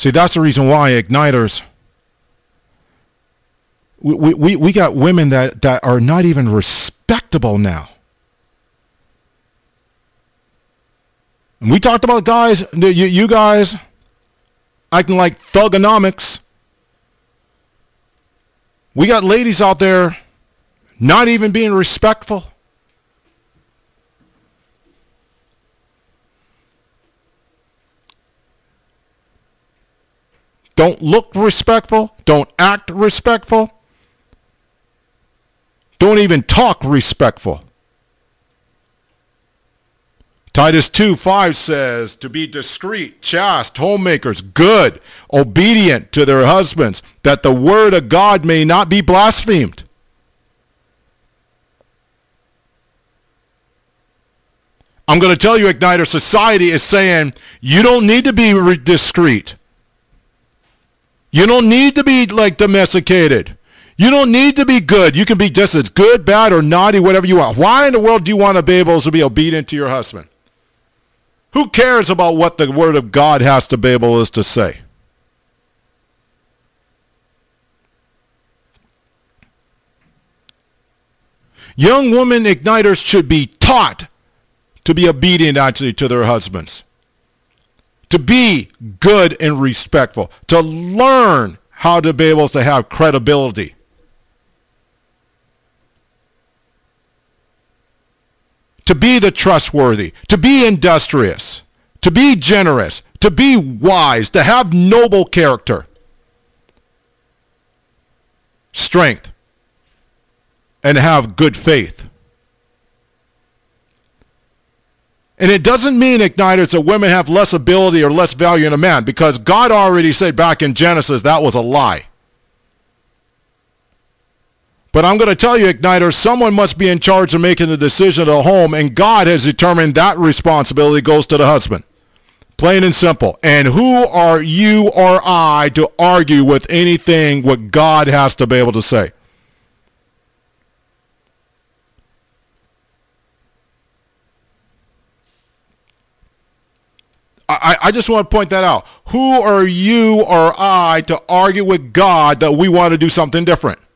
See, that's the reason why Igniters, we got women that are not even respectable now. And we talked about guys, you guys acting like thugonomics. We got ladies out there not even being respectful. Don't look respectful. Don't act respectful. Don't even talk respectful. Titus 2:5 says to be discreet, chaste, homemakers, good, obedient to their husbands, that the word of God may not be blasphemed. I'm going to tell you, Igniter, society is saying you don't need to be discreet. You don't need to be like domesticated. You don't need to be good. You can be just as good, bad, or naughty, whatever you want. Why in the world do you want to be able to be obedient to your husband? Who cares about what the word of God has to be able to say? Young women igniters should be taught to be obedient actually to their husbands, to be good and respectful, to learn how to be able to have credibility. To be the trustworthy, to be industrious, to be generous, to be wise, to have noble character, strength, and have good faith. And it doesn't mean, Igniters, that women have less ability or less value than a man, because God already said back in Genesis that was a lie. But I'm going to tell you, Igniters, someone must be in charge of making the decision at home, and God has determined that responsibility goes to the husband. Plain and simple. And who are you or I to argue with anything what God has to be able to say? I just want to point that out. Who are you or I to argue with God that we want to do something different?